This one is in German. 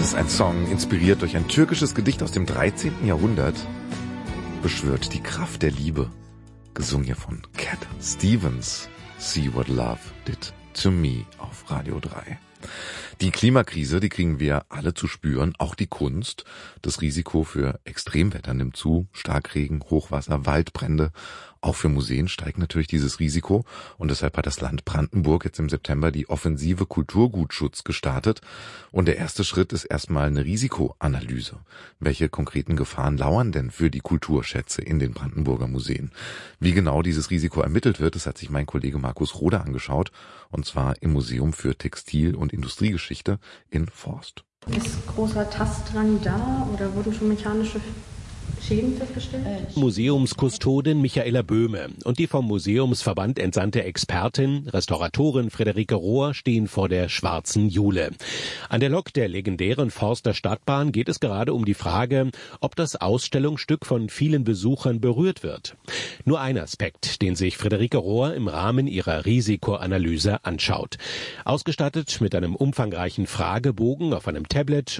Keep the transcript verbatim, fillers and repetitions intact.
ist ein Song, inspiriert durch ein türkisches Gedicht aus dem dreizehnten Jahrhundert. Beschwört die Kraft der Liebe. Gesungen hier von Cat Stevens. See What Love Did to Me auf Radio drei. Die Klimakrise, die kriegen wir alle zu spüren, auch die Kunst. Das Risiko für Extremwetter nimmt zu, Starkregen, Hochwasser, Waldbrände. Auch für Museen steigt natürlich dieses Risiko und deshalb hat das Land Brandenburg jetzt im September die Offensive Kulturgutschutz gestartet. Und der erste Schritt ist erstmal eine Risikoanalyse. Welche konkreten Gefahren lauern denn für die Kulturschätze in den Brandenburger Museen? Wie genau dieses Risiko ermittelt wird, das hat sich mein Kollege Markus Roder angeschaut, und zwar im Museum für Textil- und Industriegeschichte in Forst. Ist großer Tastdrang da oder wurden schon mechanische Schäden festgestellt? Museumskustodin Michaela Böhme und die vom Museumsverband entsandte Expertin, Restauratorin Friederike Rohr stehen vor der schwarzen Jule. An der Lok der legendären Forster Stadtbahn geht es gerade um die Frage, ob das Ausstellungsstück von vielen Besuchern berührt wird. Nur ein Aspekt, den sich Friederike Rohr im Rahmen ihrer Risikoanalyse anschaut. Ausgestattet mit einem umfangreichen Fragebogen auf einem Tablet